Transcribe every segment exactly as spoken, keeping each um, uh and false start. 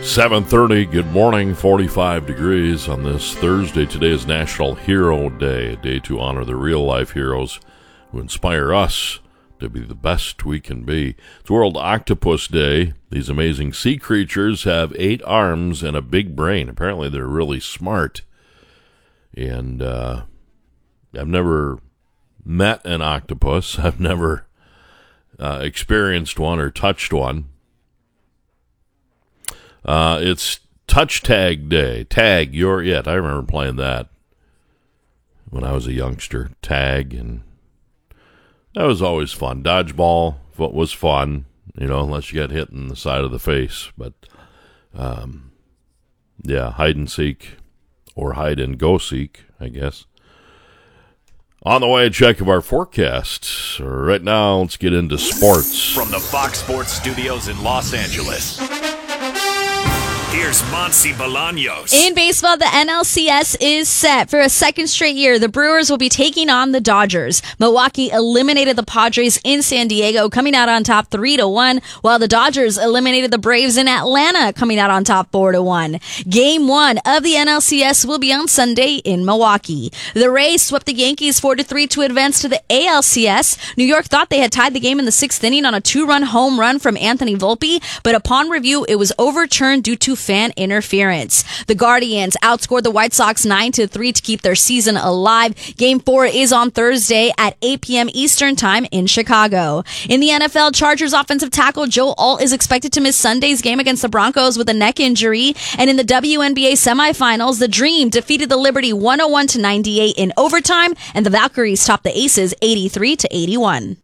seven thirty, good morning, forty-five degrees on this Thursday. Today is National Hero Day, a day to honor the real-life heroes who inspire us to be the best we can be. It's World Octopus Day. These amazing sea creatures have eight arms and a big brain. Apparently they're really smart. And uh, I've never met an octopus. I've never uh, experienced one or touched one. Uh, it's Touch Tag Day. Tag, you're it. I remember playing that when I was a youngster. Tag, and that was always fun. Dodgeball was fun, you know, unless you got hit in the side of the face. But, um, yeah, hide and seek, or hide and go seek, I guess. On the way, a check of our forecasts. Right now, let's get into sports. From the Fox Sports Studios in Los Angeles, here's Monty Bolaños. In baseball, the N L C S is set. For a second straight year, the Brewers will be taking on the Dodgers. Milwaukee eliminated the Padres in San Diego, coming out on top three to one, while the Dodgers eliminated the Braves in Atlanta, coming out on top four to one. Game one of the N L C S will be on Sunday in Milwaukee. The Rays swept the Yankees four to three to advance to the A L C S. New York thought they had tied the game in the sixth inning on a two-run home run from Anthony Volpe, but upon review, it was overturned due to fan interference. The Guardians outscored the White Sox nine to three to keep their season alive. Game four is on Thursday at eight p.m. Eastern Time in Chicago. In the N F L, Chargers offensive tackle Joe Alt is expected to miss Sunday's game against the Broncos with a neck injury. And in the W N B A semifinals, the Dream defeated the Liberty one oh one to ninety-eight in overtime, and the Valkyries topped the Aces eighty-three to eighty-one.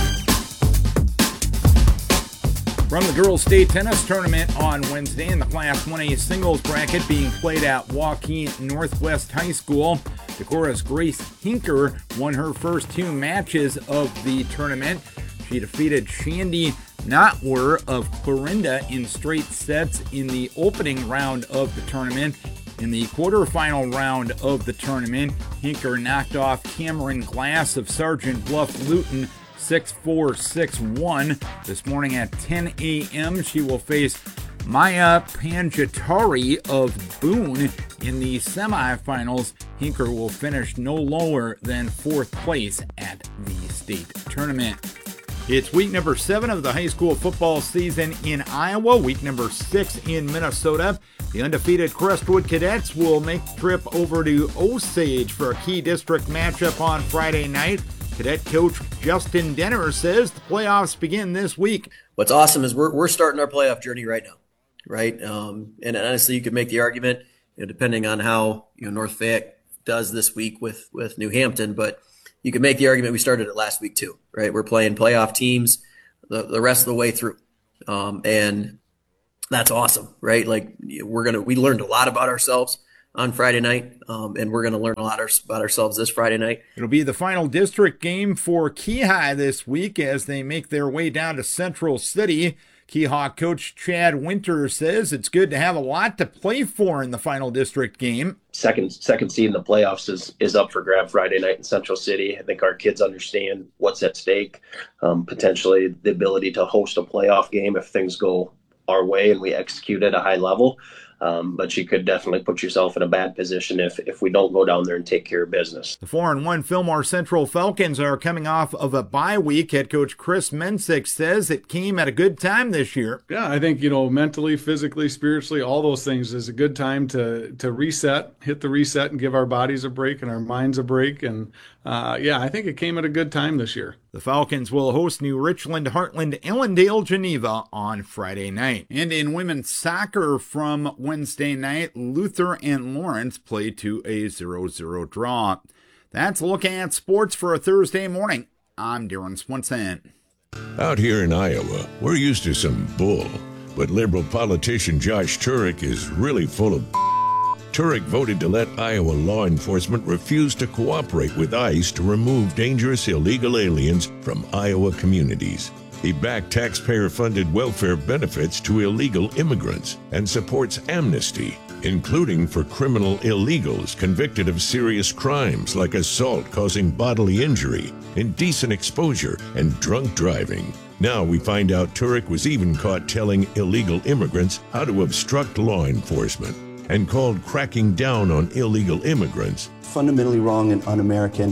From the Girls State Tennis Tournament on Wednesday in the Class one A singles bracket being played at Waukee Northwest High School, Decorah's Grace Hinker won her first two matches of the tournament. She defeated Shandy Notwer of Clarinda in straight sets in the opening round of the tournament. In the quarterfinal round of the tournament, Hinker knocked off Cameron Glass of Sergeant Bluff Luton six four, six one. This morning at ten a.m., she will face Maya Panjatari of Boone in the semifinals. Hinker will finish no lower than fourth place at the state tournament. It's week number seven of the high school football season in Iowa, week number six in Minnesota. The undefeated Crestwood Cadets will make the trip over to Osage for a key district matchup on Friday night. Cadet coach Justin Denner says the playoffs begin this week. What's awesome is we're we're starting our playoff journey right now, right? Um, and honestly, you could make the argument, you know, depending on how you know North Fayette does this week with with New Hampton, but you could make the argument we started it last week too, right? We're playing playoff teams the, the rest of the way through, um, and that's awesome, right? Like we're gonna we learned a lot about ourselves on Friday night, um, and we're going to learn a lot about ourselves this Friday night. It'll be the final district game for Keyhigh this week as they make their way down to Central City. Keyhawk coach Chad Winter says it's good to have a lot to play for in the final district game. Second second seed in the playoffs is, is up for grab Friday night in Central City. I think our kids understand what's at stake, um, potentially the ability to host a playoff game if things go our way and we execute at a high level. Um, but you could definitely put yourself in a bad position if, if we don't go down there and take care of business. The four and one Fillmore Central Falcons are coming off of a bye week. Head coach Chris Mensick says it came at a good time this year. Yeah, I think, you know, mentally, physically, spiritually, all those things is a good time to to reset, hit the reset and give our bodies a break and our minds a break. And, uh, yeah, I think it came at a good time this year. The Falcons will host New Richland, Heartland, Ellendale, Geneva on Friday night. And in women's soccer from Wednesday night, Luther and Lawrence played to a zero zero draw. That's a look at sports for a Thursday morning. I'm Darren Swenson. Out here in Iowa, we're used to some bull, but liberal politician Josh Turek is really full of Turek voted to let Iowa law enforcement refuse to cooperate with ICE to remove dangerous illegal aliens from Iowa communities. He backed taxpayer-funded welfare benefits to illegal immigrants and supports amnesty, including for criminal illegals convicted of serious crimes like assault causing bodily injury, indecent exposure, and drunk driving. Now we find out Turek was even caught telling illegal immigrants how to obstruct law enforcement and called cracking down on illegal immigrants fundamentally wrong and un-American.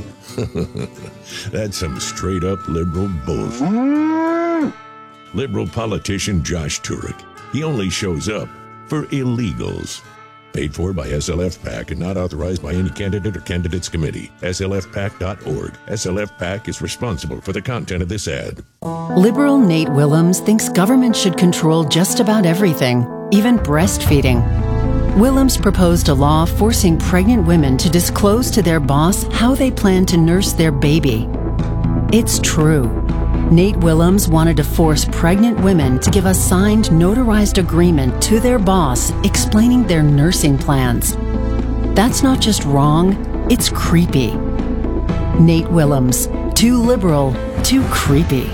That's some straight-up liberal bullshit. Liberal politician Josh Turek. He only shows up for illegals. Paid for by S L F PAC and not authorized by any candidate or candidates committee. S L F PAC dot org. S L F PAC is responsible for the content of this ad. Liberal Nate Willems thinks government should control just about everything, even breastfeeding. Willems proposed a law forcing pregnant women to disclose to their boss how they plan to nurse their baby. It's true. Nate Willems wanted to force pregnant women to give a signed, notarized agreement to their boss explaining their nursing plans. That's not just wrong, it's creepy. Nate Willems, too liberal, too creepy.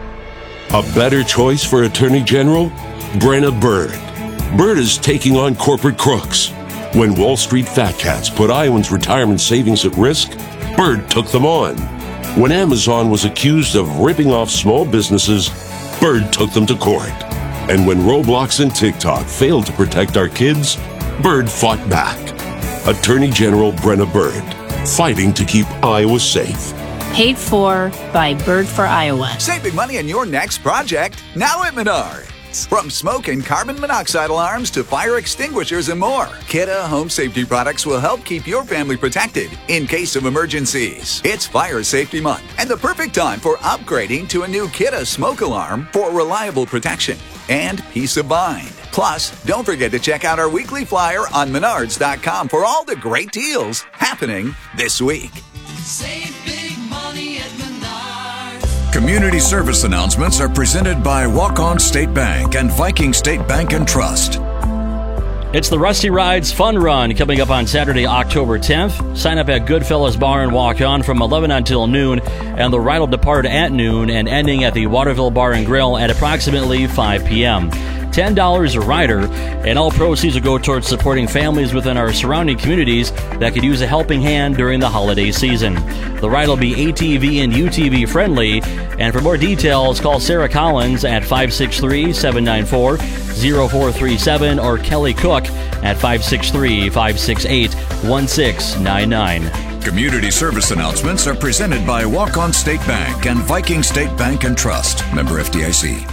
A better choice for Attorney General? Brenna Bird. Bird is taking on corporate crooks. When Wall Street fat cats put Iowans' retirement savings at risk, Bird took them on. When Amazon was accused of ripping off small businesses, Bird took them to court. And when Roblox and TikTok failed to protect our kids, Bird fought back. Attorney General Brenna Bird, fighting to keep Iowa safe. Paid for by Bird for Iowa. Saving money on your next project, now at Menards. From smoke and carbon monoxide alarms to fire extinguishers and more, Kidde Home Safety products will help keep your family protected in case of emergencies. It's Fire Safety Month and the perfect time for upgrading to a new Kidde smoke alarm for reliable protection and peace of mind. Plus, don't forget to check out our weekly flyer on menards dot com for all the great deals happening this week. Save big money at Menards. Community service announcements are presented by Walk-On State Bank and Viking State Bank and Trust. It's the Rusty Rides Fun Run coming up on Saturday, October tenth. Sign up at Goodfellas Bar and Walk On from eleven until noon, and the ride will depart at noon and ending at the Waterville Bar and Grill at approximately five p.m. ten dollars a rider, and all proceeds will go towards supporting families within our surrounding communities that could use a helping hand during the holiday season. The ride will be A T V and U T V friendly, and for more details, call Sarah Collins at five six three, seven nine four, zero four three seven or Kelly Cook at five six three, five six eight, one six nine nine. Community service announcements are presented by Walk-On State Bank and Viking State Bank and Trust. Member F D I C.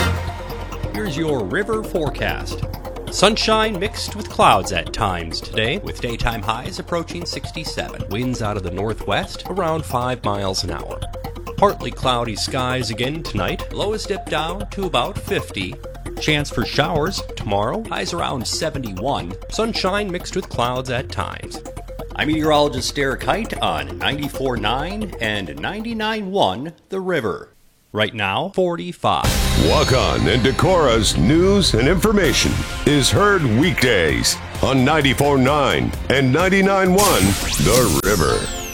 Here's your river forecast. Sunshine mixed with clouds at times today, with daytime highs approaching sixty-seven. Winds out of the northwest around five miles an hour. Partly cloudy skies again tonight. Lows dip down to about fifty. Chance for showers tomorrow. Highs around seventy-one. Sunshine mixed with clouds at times. I'm meteorologist Derek Height on ninety-four point nine and ninety-nine point one The River. Right now, forty-five. Walk On and Decora's news and information is heard weekdays on ninety-four point nine and ninety-nine point one The River.